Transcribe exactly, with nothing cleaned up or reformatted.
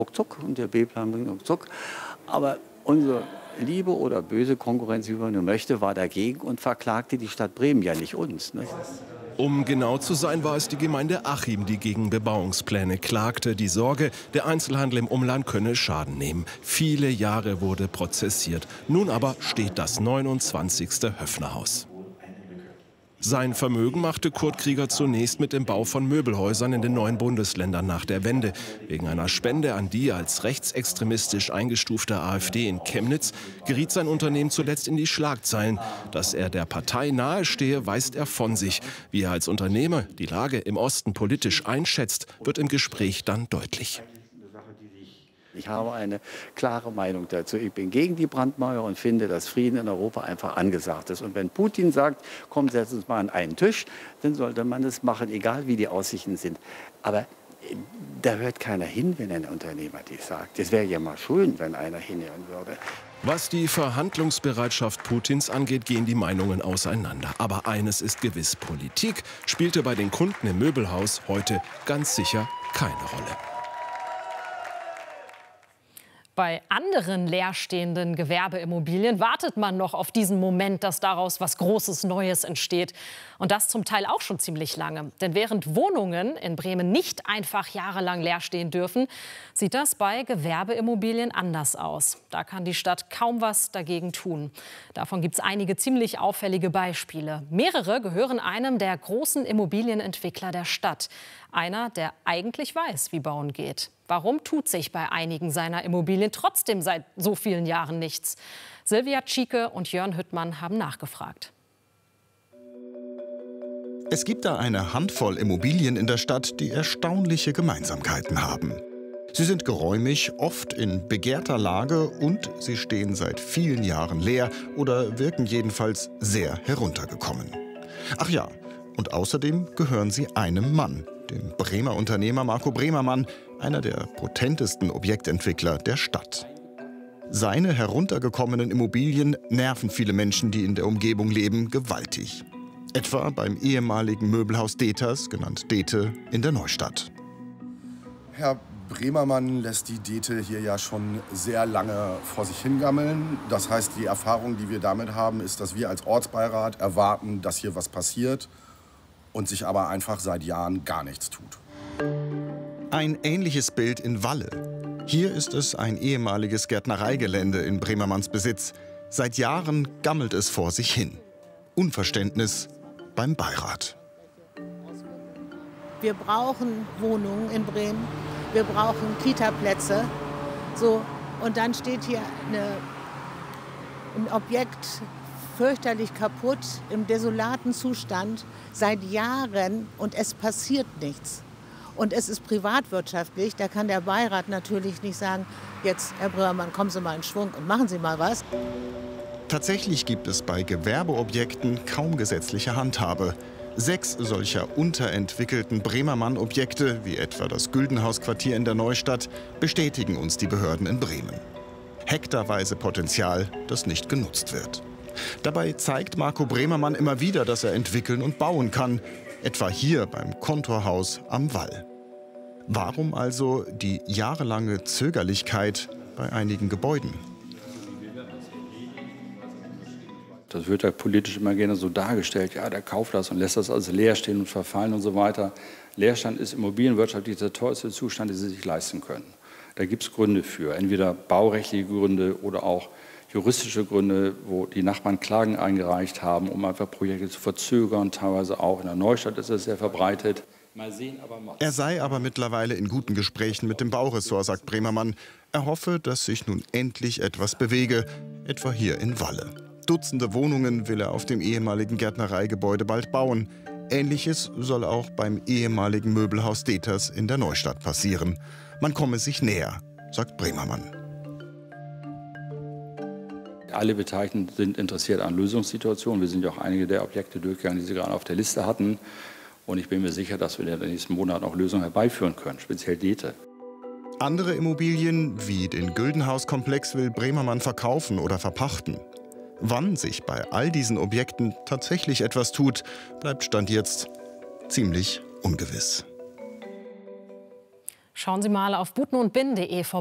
ruckzuck und der B-Plan bringt ruckzuck. Aber unsere liebe oder böse Konkurrenz, wie man nur möchte, war dagegen und verklagte die Stadt Bremen, ja nicht uns. Ne? Um genau zu sein, war es die Gemeinde Achim, die gegen Bebauungspläne klagte. Die Sorge, der Einzelhandel im Umland könne Schaden nehmen. Viele Jahre wurde prozessiert. Nun aber steht das neunundzwanzigste Höffnerhaus. Sein Vermögen machte Kurt Krieger zunächst mit dem Bau von Möbelhäusern in den neuen Bundesländern nach der Wende. Wegen einer Spende an die als rechtsextremistisch eingestufte AfD in Chemnitz geriet sein Unternehmen zuletzt in die Schlagzeilen. Dass er der Partei nahestehe, weist er von sich. Wie er als Unternehmer die Lage im Osten politisch einschätzt, wird im Gespräch dann deutlich. Ich habe eine klare Meinung dazu. Ich bin gegen die Brandmauer und finde, dass Frieden in Europa einfach angesagt ist. Und wenn Putin sagt, komm, setz uns mal an einen Tisch, dann sollte man das machen, egal wie die Aussichten sind. Aber da hört keiner hin, wenn ein Unternehmer dies sagt. Es wäre ja mal schön, wenn einer hinhören würde. Was die Verhandlungsbereitschaft Putins angeht, gehen die Meinungen auseinander. Aber eines ist gewiss: Politik spielte bei den Kunden im Möbelhaus heute ganz sicher keine Rolle. Bei anderen leerstehenden Gewerbeimmobilien wartet man noch auf diesen Moment, dass daraus was Großes Neues entsteht. Und das zum Teil auch schon ziemlich lange. Denn während Wohnungen in Bremen nicht einfach jahrelang leer stehen dürfen, sieht das bei Gewerbeimmobilien anders aus. Da kann die Stadt kaum was dagegen tun. Davon gibt es einige ziemlich auffällige Beispiele. Mehrere gehören einem der großen Immobilienentwickler der Stadt. Einer, der eigentlich weiß, wie Bauen geht. Warum tut sich bei einigen seiner Immobilien trotzdem seit so vielen Jahren nichts? Silvia Tschike und Jörn Hüttmann haben nachgefragt. Es gibt da eine Handvoll Immobilien in der Stadt, die erstaunliche Gemeinsamkeiten haben. Sie sind geräumig, oft in begehrter Lage und sie stehen seit vielen Jahren leer oder wirken jedenfalls sehr heruntergekommen. Ach ja, und außerdem gehören sie einem Mann, dem Bremer Unternehmer Marco Bremermann, einer der potentesten Objektentwickler der Stadt. Seine heruntergekommenen Immobilien nerven viele Menschen, die in der Umgebung leben, gewaltig. Etwa beim ehemaligen Möbelhaus Deters, genannt Dete, in der Neustadt. Herr Bremermann lässt die Dete hier ja schon sehr lange vor sich hingammeln. Das heißt, die Erfahrung, die wir damit haben, ist, dass wir als Ortsbeirat erwarten, dass hier was passiert und sich aber einfach seit Jahren gar nichts tut. Ein ähnliches Bild in Walle. Hier ist es ein ehemaliges Gärtnereigelände in Bremermanns Besitz. Seit Jahren gammelt es vor sich hin. Unverständnis beim Beirat. Wir brauchen Wohnungen in Bremen, wir brauchen Kita-Plätze. So, und dann steht hier eine, ein Objekt fürchterlich kaputt, im desolaten Zustand, seit Jahren, und es passiert nichts. Und es ist privatwirtschaftlich, da kann der Beirat natürlich nicht sagen, jetzt, Herr Bremermann, kommen Sie mal in Schwung und machen Sie mal was. Tatsächlich gibt es bei Gewerbeobjekten kaum gesetzliche Handhabe. Sechs solcher unterentwickelten Bremermann-Objekte, wie etwa das Güldenhaus-Quartier in der Neustadt, bestätigen uns die Behörden in Bremen. Hektarweise Potenzial, das nicht genutzt wird. Dabei zeigt Marco Bremermann immer wieder, dass er entwickeln und bauen kann, etwa hier beim Kontorhaus am Wall. Warum also die jahrelange Zögerlichkeit bei einigen Gebäuden? Das wird ja politisch immer gerne so dargestellt, ja, der kauft das und lässt das also leer stehen und verfallen und so weiter. Leerstand ist immobilienwirtschaftlich der teuerste Zustand, den Sie sich leisten können. Da gibt es Gründe für, entweder baurechtliche Gründe oder auch juristische Gründe, wo die Nachbarn Klagen eingereicht haben, um einfach Projekte zu verzögern. Teilweise auch in der Neustadt ist es sehr verbreitet. Mal sehen, aber mal. Er sei aber mittlerweile in guten Gesprächen mit dem Bauressort, sagt Bremermann. Er hoffe, dass sich nun endlich etwas bewege, etwa hier in Walle. Dutzende Wohnungen will er auf dem ehemaligen Gärtnereigebäude bald bauen. Ähnliches soll auch beim ehemaligen Möbelhaus Deters in der Neustadt passieren. Man komme sich näher, sagt Bremermann. Alle Beteiligten sind interessiert an Lösungssituationen. Wir sind ja auch einige der Objekte durchgegangen, die Sie gerade auf der Liste hatten. Und ich bin mir sicher, dass wir in den nächsten Monaten auch Lösungen herbeiführen können, speziell Dete. Andere Immobilien, wie den Güldenhauskomplex, will Bremermann verkaufen oder verpachten. Wann sich bei all diesen Objekten tatsächlich etwas tut, bleibt Stand jetzt ziemlich ungewiss. Schauen Sie mal auf buten und bin punkt de vorbei.